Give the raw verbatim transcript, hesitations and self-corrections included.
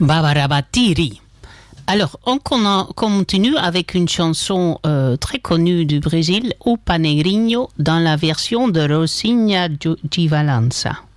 Barbara Alors, on continue avec une chanson euh, très connue du Brésil, O Paneirinho, dans la version de Rosinha de Valença.